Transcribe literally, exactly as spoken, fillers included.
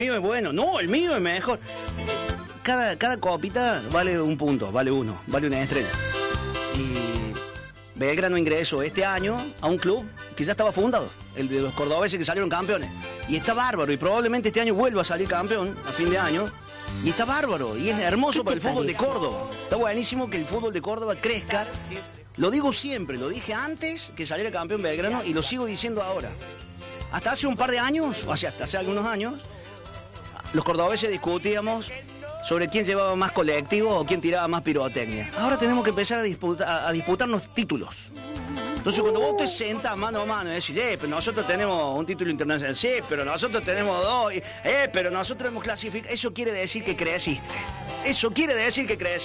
mío es bueno. No, el mío es mejor. Cada, cada copita vale un punto, vale uno, vale una estrella. Y Belgrano ingresó este año a un club que ya estaba fundado, el de los cordobeses que salieron campeones. Y está bárbaro, y probablemente este año vuelva a salir campeón a fin de año. Y está bárbaro, y es hermoso para el fútbol de Córdoba. Está buenísimo que el fútbol de Córdoba crezca. Lo digo siempre, lo dije antes que saliera campeón Belgrano y lo sigo diciendo ahora. Hasta hace un par de años, o sea, hasta hace algunos años, los cordobeses discutíamos sobre quién llevaba más colectivo o quién tiraba más pirotecnia. Ahora tenemos que empezar a, disputa, a disputarnos títulos. Entonces, cuando vos te sentás mano a mano y decís, eh, pero nosotros tenemos un título internacional, sí, pero nosotros tenemos dos, eh, pero nosotros hemos clasificado, eso quiere decir que creciste. Eso quiere decir que creciste.